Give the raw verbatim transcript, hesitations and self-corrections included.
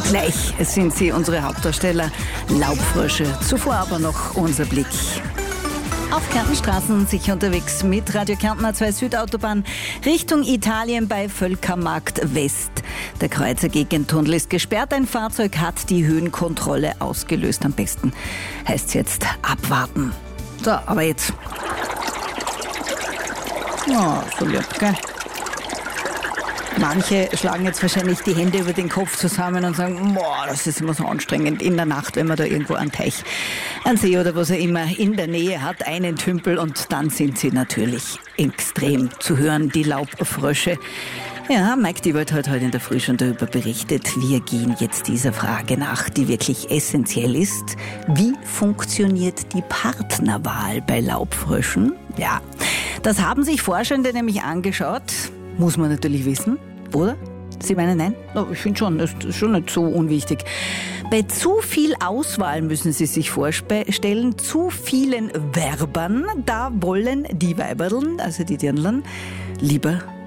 Gleich sind sie unsere Hauptdarsteller, Laubfrösche. Zuvor aber noch unser Blick auf Kärntenstraßen, sicher unterwegs mit Radio Kärnten A zwei Südautobahn Richtung Italien bei Völkermarkt West. Der Kreuzer Gegentunnel ist gesperrt, ein Fahrzeug hat die Höhenkontrolle ausgelöst. Am besten heißt es jetzt abwarten. So, aber jetzt. Oh, so lieb, gell? Manche schlagen jetzt wahrscheinlich die Hände über den Kopf zusammen und sagen, boah, das ist immer so anstrengend in der Nacht, wenn man da irgendwo einen Teich, einen See oder was er immer in der Nähe hat, einen Tümpel, und dann sind sie natürlich extrem zu hören, die Laubfrösche. Ja, Mike Diebert hat heute in der Früh schon darüber berichtet. Wir gehen jetzt dieser Frage nach, die wirklich essentiell ist. Wie funktioniert die Partnerwahl bei Laubfröschen? Ja, das haben sich Forschende nämlich angeschaut. Muss man natürlich wissen, oder? Sie meinen, nein? Oh, ich finde schon, das ist schon nicht so unwichtig. Bei zu viel Auswahl müssen Sie sich vorstellen, zu vielen Werbern, da wollen die Weiberln, also die Dirndln, lieber